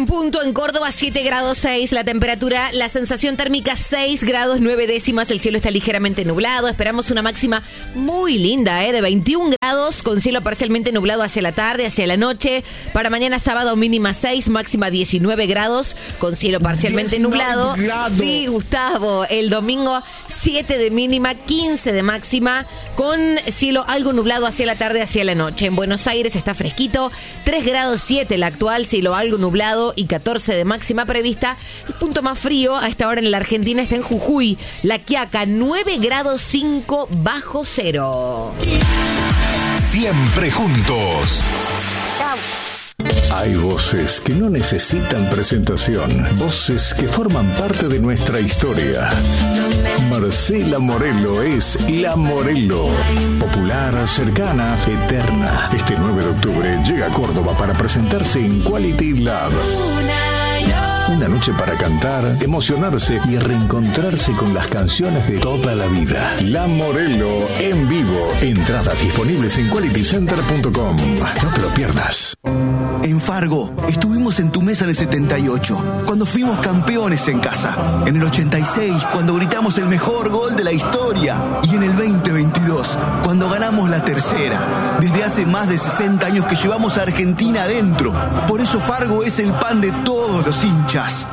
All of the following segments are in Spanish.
en punto, en Córdoba 7 grados 6, la temperatura, la sensación térmica 6 grados 9 décimas, el cielo está ligeramente nublado, esperamos una máxima muy linda, de 21 grados, con cielo parcialmente nublado hacia la tarde, hacia la noche, para mañana sábado mínima 6, máxima 19 grados, con cielo parcialmente nublado. Sí, Gustavo, el domingo 7 de mínima, 15 de máxima, con cielo algo nublado hacia la tarde, hacia la noche. En Buenos Aires está fresquito, 3 grados 7 la actual, cielo algo nublado y 14 de máxima prevista. El punto más frío a esta hora en la Argentina está en Jujuy, La Quiaca, 9 grados 5 bajo cero. Siempre juntos. Hay voces que no necesitan presentación, voces que forman parte de nuestra historia. Marcela Morelo es La Morelo, popular, cercana, eterna. Este 9 de octubre llega a Córdoba para presentarse en Quality Lab. Una noche para cantar, emocionarse y reencontrarse con las canciones de toda la vida. La Morelo en vivo. Entradas disponibles en qualitycenter.com. No te lo pierdas. En Fargo, estuvimos en tu mesa en el 78, cuando fuimos campeones en casa. En el 86, cuando gritamos el mejor gol de la historia. Y en el 2022, cuando ganamos la tercera. Desde hace más de 60 años que llevamos a Argentina adentro. Por eso Fargo es el pan de todos los hinchas.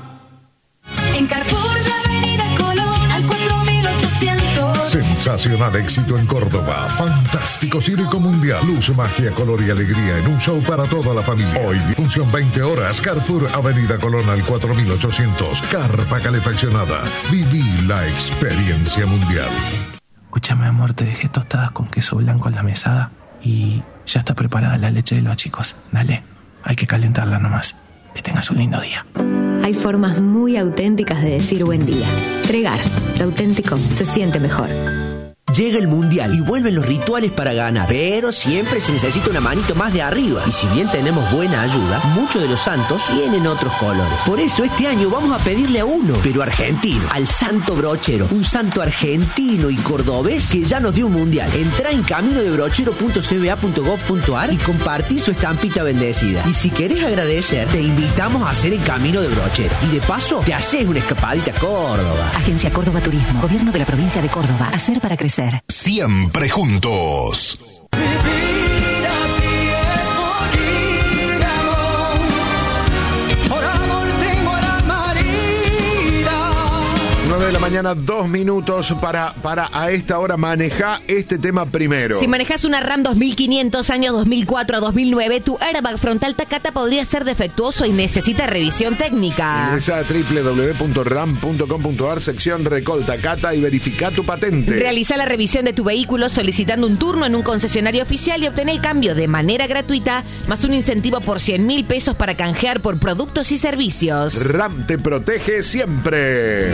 En Carrefour, la avenida Colón, al 4800. Sensacional éxito en Córdoba. Fantástico circo mundial. Luz, magia, color y alegría en un show para toda la familia. Hoy, función 20 horas. Carrefour, avenida Colón al 4800. Carpa calefaccionada. Viví la experiencia mundial. Escúchame, amor, te dejé tostadas con queso blanco en la mesada y ya está preparada la leche de los chicos. Dale, hay que calentarla nomás. Que tengas un lindo día. Hay formas muy auténticas de decir buen día. Tregar, lo auténtico se siente mejor. Llega el Mundial y vuelven los rituales para ganar, pero siempre se necesita una manito más de arriba. Y si bien tenemos buena ayuda, muchos de los santos tienen otros colores. Por eso este año vamos a pedirle a uno, pero argentino, al Santo Brochero. Un santo argentino y cordobés que ya nos dio un Mundial. Entrá en caminodebrochero.cba.gov.ar y compartí su estampita bendecida. Y si querés agradecer, te invitamos a hacer el Camino de Brochero. Y de paso, te haces una escapadita a Córdoba. Agencia Córdoba Turismo, Gobierno de la Provincia de Córdoba. Hacer para crecer. Siempre juntos. Vivir así es morir de amor. Por amor tengo a la marida. 9 de la mañana, 2 minutos para a esta hora manejar este tema primero. Si manejas una RAM 2500 años 2004 a 2009, tu airbag frontal Takata podría ser defectuoso y necesita revisión técnica. Ingresa a www.ram.com.ar, sección Recall Takata y verifica tu patente. Realiza la revisión de tu vehículo solicitando un turno en un concesionario oficial y obtener el cambio de manera gratuita, más un incentivo por 100.000 pesos para canjear por productos y servicios. RAM te protege siempre.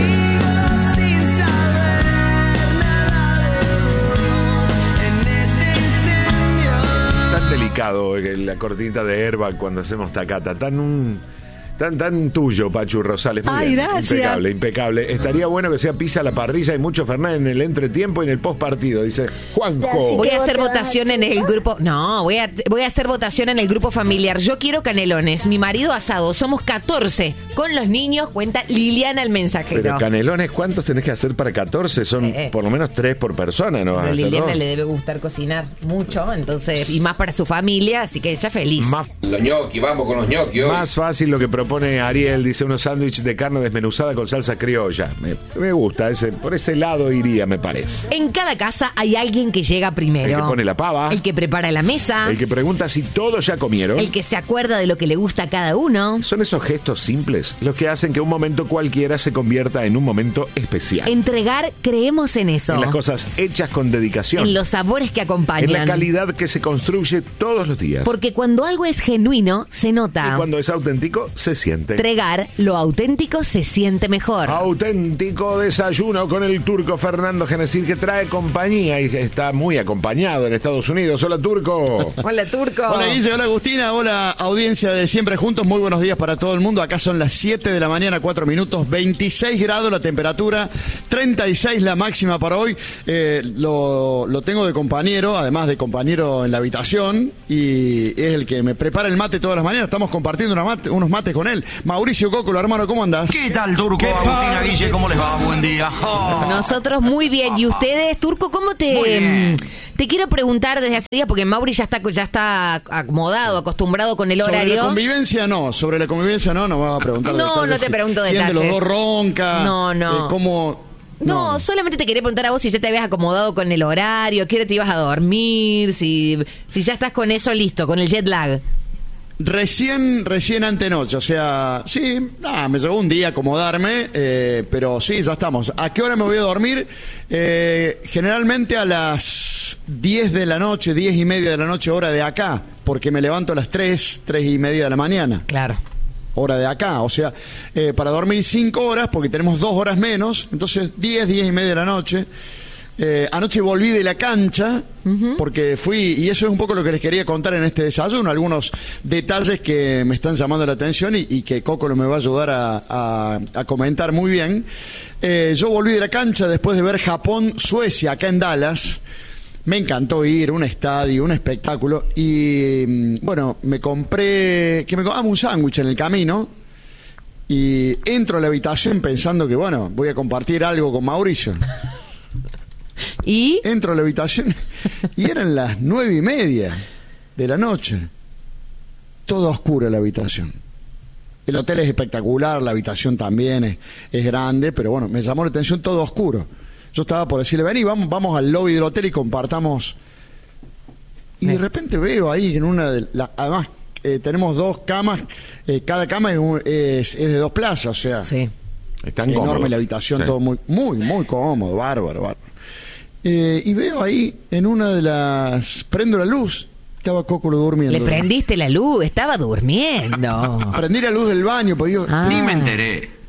Delicado la cortinita de Airbag cuando hacemos Takata, tan tuyo, Pachu Rosales. Muy bien. Gracias. Impecable. Estaría bueno que sea pizza a la parrilla y mucho Fernández en el entretiempo y en el postpartido, dice Juanjo. Voy a hacer votación en el grupo. No, voy a hacer votación en el grupo familiar. Yo quiero canelones. Mi marido asado. Somos 14. Con los niños, cuenta Liliana el mensajero. Pero canelones, ¿cuántos tenés que hacer para 14? Son por lo menos 3 por persona, ¿no? Pero Liliana le debe gustar cocinar mucho, entonces, y más para su familia, así que ella feliz. Los ñoquis, vamos con los ñoquis hoy. Más fácil lo que propone Ariel, dice unos sándwiches de carne desmenuzada con salsa criolla. Me gusta, por ese lado iría, me parece. En cada casa hay alguien que llega primero. El que pone la pava. El que prepara la mesa. El que pregunta si todos ya comieron. El que se acuerda de lo que le gusta a cada uno. Son esos gestos simples los que hacen que un momento cualquiera se convierta en un momento especial. Entregar, creemos en eso. En las cosas hechas con dedicación. En los sabores que acompañan. En la calidad que se construye todos los días. Porque cuando algo es genuino, se nota. Y cuando es auténtico, se siente. Entregar, lo auténtico se siente mejor. Auténtico desayuno con el turco Fernando Genesir, que trae compañía y está muy acompañado en Estados Unidos. Hola, turco. Hola, turco. Hola, Guille. Hola, Agustina. Hola, audiencia de Siempre Juntos. Muy buenos días para todo el mundo. Acá son las 7 de la mañana, 4 minutos, 26 grados la temperatura, 36 la máxima para hoy. Lo tengo de compañero, además de compañero en la habitación, y es el que me prepara el mate todas las mañanas. Estamos compartiendo unos mates con con él. Mauricio Cócolo, hermano, ¿cómo andás? ¿Qué tal, Turco? Agustina, Guille, ¿cómo les va? Buen día. Nosotros muy bien. ¿Y ustedes, Turco, cómo te quiero preguntar desde hace días? Porque Mauri ya está acomodado, acostumbrado con el horario. Sobre la convivencia no me vas a preguntar detalles. No te pregunto detalles. ¿Quién de los dos ronca? No. ¿Cómo...? No, solamente te quería preguntar a vos si ya te habías acomodado con el horario, qué hora te ibas a dormir, si ya estás con eso listo, con el jet lag. Recién antenoche, o sea, sí, me llevó un día acomodarme, pero sí, ya estamos. ¿A qué hora me voy a dormir? Generalmente a las 10 de la noche, 10 y media de la noche, hora de acá, porque me levanto a las 3 y media de la mañana. Claro. Hora de acá, o sea, para dormir 5 horas, porque tenemos 2 horas menos, entonces 10 y media de la noche. Anoche volví de la cancha, porque fui, y eso es un poco lo que les quería contar en este desayuno, algunos detalles que me están llamando la atención y que Coco me va a ayudar a comentar muy bien. Yo volví de la cancha después de ver Japón-Suecia acá en Dallas. Me encantó ir, un estadio, un espectáculo. Y bueno, me compré un sándwich en el camino. Y entro a la habitación pensando que, bueno, voy a compartir algo con Mauricio. ¿Y? Entro a la habitación y eran las 9:30 de la noche. Toda oscura la habitación. El hotel es espectacular, la habitación también es grande, pero bueno, me llamó la atención todo oscuro. Yo estaba por decirle, vení, vamos al lobby del hotel y compartamos. Y de repente veo ahí en una de las... Además, tenemos 2 camas, cada cama es de 2 plazas, o sea... Sí. Están enorme cómodos. La habitación, Sí. todo muy cómodo, bárbaro. Y veo ahí, en una de las... Prendo la luz, estaba Cócolo durmiendo. Le prendiste la luz, estaba durmiendo. Prendí la luz del baño, pues digo... Ni me enteré.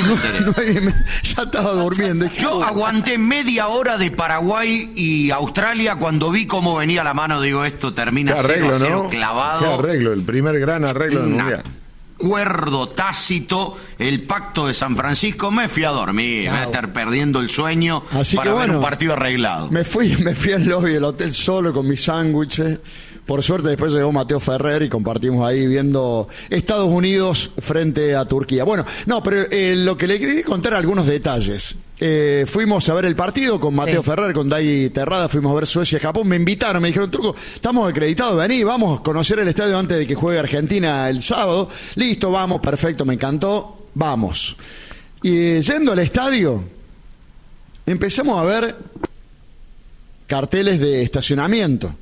Ya estaba durmiendo. Yo aguanté media hora de Paraguay y Australia cuando vi cómo venía la mano. Digo, esto termina Qué arreglo, 0-0 ¿no? clavado. Qué arreglo, el primer gran arreglo del mundial. Acuerdo tácito, el pacto de San Francisco. Me fui a dormir, me voy a estar perdiendo el sueño Así para que ver bueno, un partido arreglado. Me fui al lobby del hotel solo con mis sándwiches. Por suerte después llegó Mateo Ferrer y compartimos ahí viendo Estados Unidos frente a Turquía. Bueno, no, pero lo que le quería contar algunos detalles. Fuimos a ver el partido con Mateo Ferrer, con Dai Terrada, fuimos a ver Suecia-Japón. Me invitaron, me dijeron, Turco, estamos acreditados, vení, vamos a conocer el estadio antes de que juegue Argentina el sábado. Listo, vamos, perfecto, me encantó, vamos. Y yendo al estadio, empezamos a ver carteles de estacionamiento.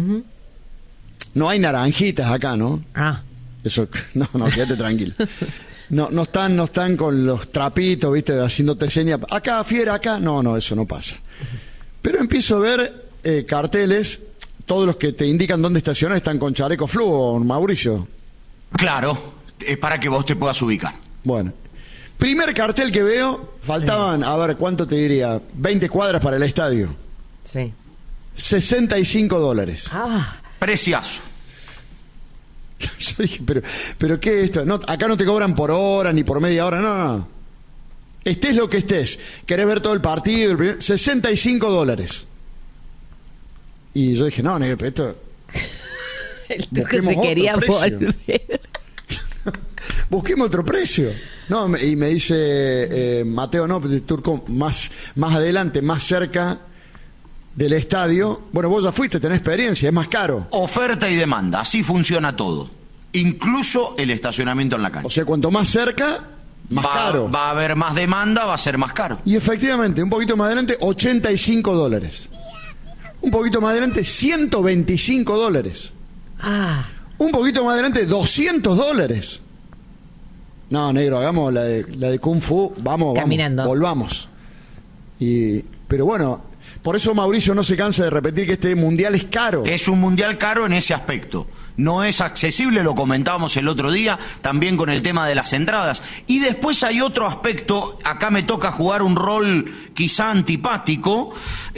No hay naranjitas acá, ¿no? Eso, no, quédate tranquilo. No están con los trapitos, ¿viste? Haciéndote señas. Acá, fiera, acá. No, eso no pasa. Pero empiezo a ver carteles, todos los que te indican dónde estacionar están con chaleco fluo, Mauricio. Claro, es para que vos te puedas ubicar. Bueno. Primer cartel que veo, faltaban, a ver, ¿cuánto te diría? 20 cuadras para el estadio. Sí. $65. Preciazo. Yo dije, pero ¿qué es esto? No, acá no te cobran por hora ni por media hora, no. Estés lo que estés. ¿Querés ver todo el partido? $65. Y yo dije, no, negro, esto... El Turco se quería volver. Busquemos otro precio. No, y me dice Mateo, no, Turco, más adelante, más cerca del estadio. Bueno, vos ya fuiste, tenés experiencia, es más caro. Oferta y demanda, así funciona todo. Incluso el estacionamiento en la cancha. O sea, cuanto más cerca, más caro. Va a haber más demanda, va a ser más caro. Y efectivamente, un poquito más adelante, $85. Un poquito más adelante, $125. Un poquito más adelante, $200. No, negro, hagamos la de Kung Fu, vamos, volvamos. Pero bueno, por eso Mauricio no se cansa de repetir que este mundial es caro. Es un mundial caro en ese aspecto. No es accesible, lo comentábamos el otro día, también con el tema de las entradas. Y después hay otro aspecto, acá me toca jugar un rol quizá antipático.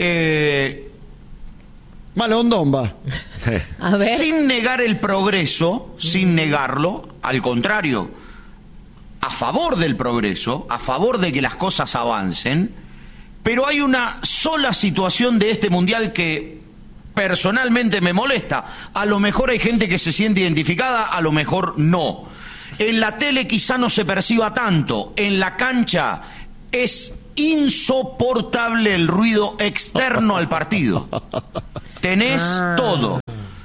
Malondomba. A ver. Sin negar el progreso, sin negarlo, al contrario, a favor del progreso, a favor de que las cosas avancen, pero hay una sola situación de este mundial que personalmente me molesta. A lo mejor hay gente que se siente identificada, a lo mejor no. En la tele quizá no se perciba tanto. En la cancha es insoportable el ruido externo al partido. Tenés todo.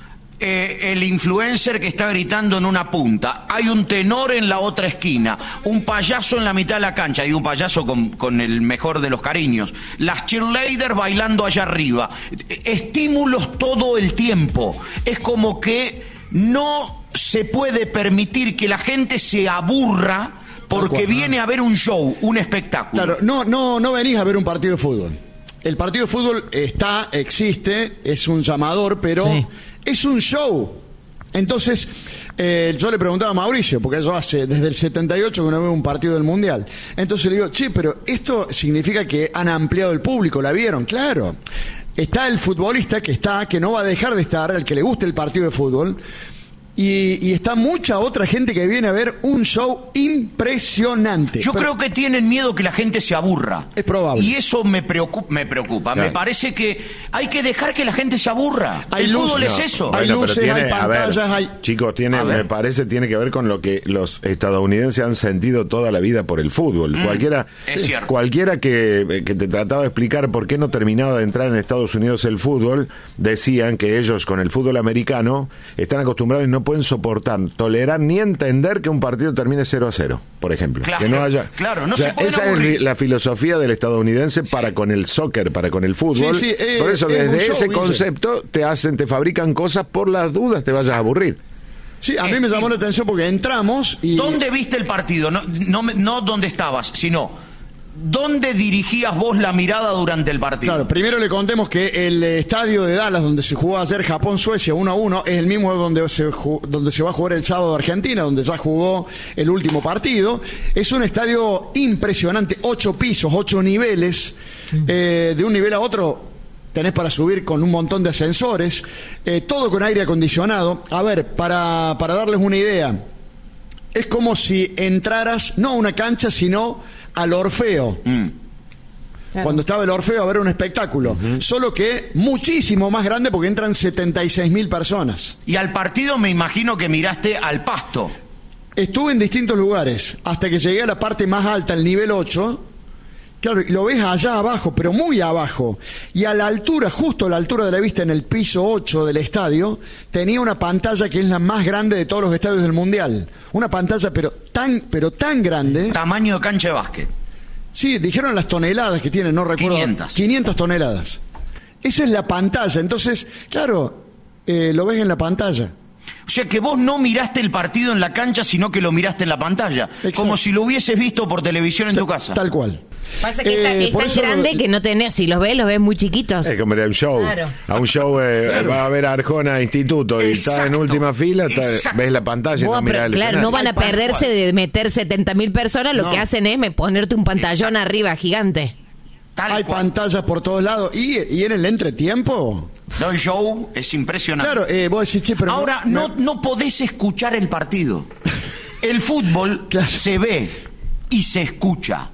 El influencer que está gritando en una punta, hay un tenor en la otra esquina, un payaso en la mitad de la cancha, y un payaso con el mejor de los cariños, las cheerleaders bailando allá arriba, estímulos todo el tiempo. Es como que no se puede permitir que la gente se aburra porque viene a ver un show, un espectáculo. Claro, no venís a ver un partido de fútbol. El partido de fútbol existe, es un llamador, pero es un show. Entonces, yo le preguntaba a Mauricio, porque yo hace desde el 78 que no veo un partido del Mundial. Entonces le digo, pero esto significa que han ampliado el público, ¿la vieron? Claro. Está el futbolista que no va a dejar de estar, al que le guste el partido de fútbol. Y está mucha otra gente que viene a ver un show impresionante. Yo creo que tienen miedo que la gente se aburra. Es probable. Y eso me preocupa. Claro. Me parece que hay que dejar que la gente se aburra. El fútbol es eso. Hay luces, hay pantallas, Chicos, me parece tiene que ver con lo que los estadounidenses han sentido toda la vida por el fútbol. Cualquiera que te trataba de explicar por qué no terminaba de entrar en Estados Unidos el fútbol, decían que ellos con el fútbol americano están acostumbrados y no pueden soportar, tolerar ni entender que un partido termine 0-0, por ejemplo. Claro, que no haya. Claro, no se puede esa aburrir. es la filosofía del estadounidense para con el soccer, para con el fútbol. Por eso, desde ese concepto te fabrican cosas por las dudas, te vayas a aburrir. Sí, a mí me llamó la atención porque entramos y... ¿Dónde viste el partido? No dónde estabas, sino... ¿dónde dirigías vos la mirada durante el partido? Claro, primero le contemos que el estadio de Dallas, donde se jugó ayer Japón-Suecia 1-1, es el mismo donde se va a jugar el sábado Argentina, donde ya jugó el último partido. Es un estadio impresionante, 8 pisos, 8 niveles, de un nivel a otro tenés para subir con un montón de ascensores, todo con aire acondicionado. A ver, para darles una idea, es como si entraras, no a una cancha, sino al Orfeo. Claro. Cuando estaba el Orfeo a ver un espectáculo. Solo que muchísimo más grande porque entran 76.000 personas. Y al partido me imagino que miraste al pasto. Estuve en distintos lugares, hasta que llegué a la parte más alta, el nivel 8. Claro, y lo ves allá abajo, pero muy abajo. Y a la altura, justo a la altura de la vista, en el piso 8 del estadio, tenía una pantalla que es la más grande de todos los estadios del Mundial. Una pantalla, pero tan grande. Tamaño de cancha de básquet. Sí, dijeron las toneladas que tiene, no recuerdo. 500 toneladas. Esa es la pantalla. Entonces, claro, lo ves en la pantalla. O sea que vos no miraste el partido en la cancha, sino que lo miraste en la pantalla. Exacto. Como si lo hubieses visto por televisión en tu casa. Tal cual. Pasa que es tan grande que no tenés, si los ves muy chiquitos. Es como ir a un show. Claro. A un show va a ver a Arjona Instituto y está en última fila, ves la pantalla y no mirás el escenario. No van a perderse de meter 70.000 personas, lo que hacen es ponerte un pantallón arriba gigante. Hay pantallas por todos lados y en el entretiempo. No, el show es impresionante. Claro, vos decís, pero ahora no podés escuchar el partido. El fútbol se ve y se escucha.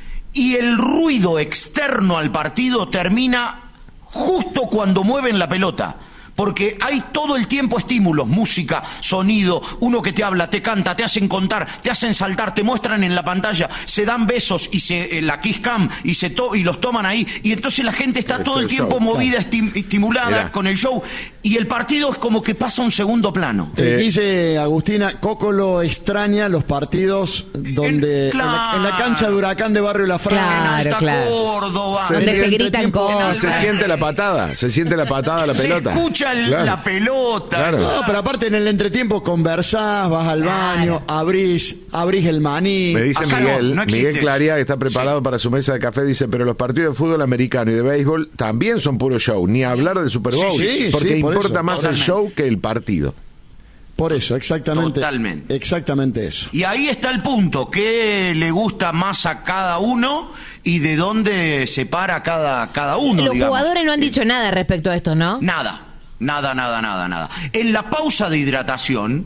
Y el ruido externo al partido termina justo cuando mueven la pelota. Porque hay todo el tiempo estímulos, música, sonido, uno que te habla, te canta, te hacen contar, te hacen saltar, te muestran en la pantalla, se dan besos y la kiss cam y los toman ahí. Y entonces la gente está todo el tiempo movida, estimulada con el show. Y el partido es como que pasa a un segundo plano. Dice Agustina, Coco lo extraña los partidos donde en la cancha de Huracán de Barrio La Franja. Córdoba. Donde se gritan cosas. Se siente la patada a la pelota. Se escucha la pelota. Claro. No, pero aparte en el entretiempo conversás, vas al baño, abrís el maní. Me dice Miguel Claría, que está preparado para su mesa de café, dice, pero los partidos de fútbol americano y de béisbol también son puro show, ni hablar de Super Bowl, porque importa más el show que el partido. Por eso, exactamente. Totalmente. Exactamente eso. Y ahí está el punto, ¿qué le gusta más a cada uno y de dónde se para cada uno? Los jugadores no han dicho nada respecto a esto, ¿no? Nada. En la pausa de hidratación,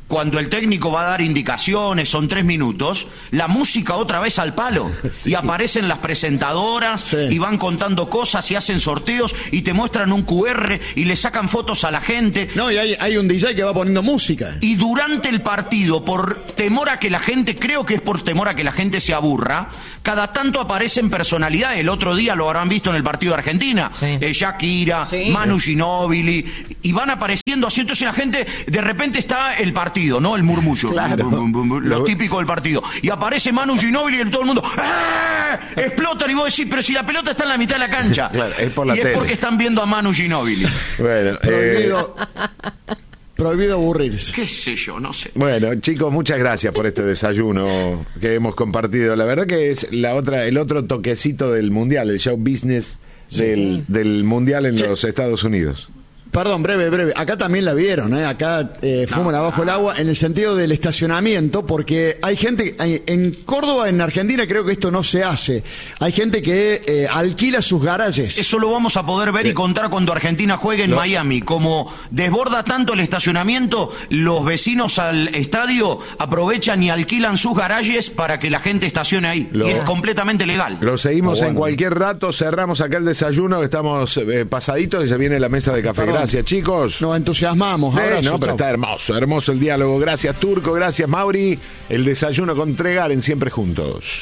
cuando el técnico va a dar indicaciones, son 3 minutos, la música otra vez al palo. Sí. Y aparecen las presentadoras y van contando cosas y hacen sorteos y te muestran un QR y le sacan fotos a la gente. No, y hay un DJ que va poniendo música. Y durante el partido, por temor a que la gente, creo que es por temor a que la gente se aburra, cada tanto aparecen personalidades. El otro día lo habrán visto en el partido de Argentina. Shakira, Manu Ginóbili, y van apareciendo así. Entonces la gente, de repente está el partido, ¿no? El murmullo. Claro. Lo típico del partido. Y aparece Manu Ginóbili y todo el mundo explotan y vos decís, pero si la pelota está en la mitad de la cancha. Claro, es por la y tele. Es porque están viendo a Manu Ginóbili. Bueno, prohibido aburrirse. Qué sé yo, no sé. Bueno, chicos, muchas gracias por este desayuno que hemos compartido. La verdad que es el otro toquecito del Mundial, el show business del Mundial en los Estados Unidos. Perdón, breve. Acá también la vieron, ¿eh? Acá fuman abajo el agua en el sentido del estacionamiento, porque hay gente, en Córdoba, en Argentina, creo que esto no se hace. Hay gente que alquila sus garajes. Eso lo vamos a poder ver y contar cuando Argentina juegue en Miami. Como desborda tanto el estacionamiento, los vecinos al estadio aprovechan y alquilan sus garajes para que la gente estacione ahí. Y es completamente legal. Lo seguimos en cualquier rato, cerramos acá el desayuno, estamos pasaditos y se viene la mesa de café. Perdón. Gracias, chicos. Nos entusiasmamos. Abrazo, no, pero está hermoso el diálogo. Gracias, Turco. Gracias, Mauri. El desayuno con Tregar en Siempre Juntos.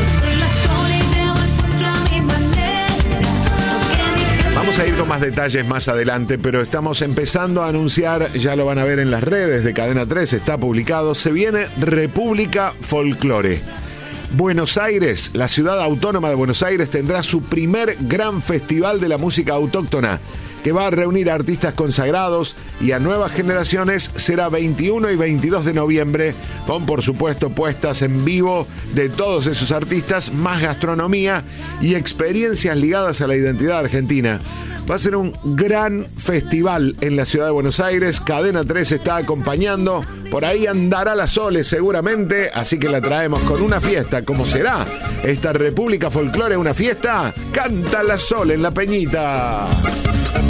Vamos a ir con más detalles más adelante, pero estamos empezando a anunciar, ya lo van a ver en las redes de Cadena 3, está publicado, se viene República Folclore. Buenos Aires, la ciudad autónoma de Buenos Aires, tendrá su primer gran festival de la música autóctona, que va a reunir a artistas consagrados y a nuevas generaciones. Será 21 y 22 de noviembre, con por supuesto puestas en vivo de todos esos artistas, más gastronomía y experiencias ligadas a la identidad argentina. Va a ser un gran festival en la ciudad de Buenos Aires. Cadena 3 está acompañando. Por ahí andará la Sole seguramente, así que la traemos con una fiesta. ¿Cómo será esta República Folclore? Una fiesta. Canta la Sole en la Peñita.